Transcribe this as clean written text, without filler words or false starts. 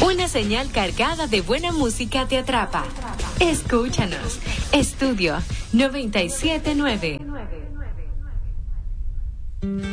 Una señal cargada de buena música te atrapa. Escúchanos. Estudio 979.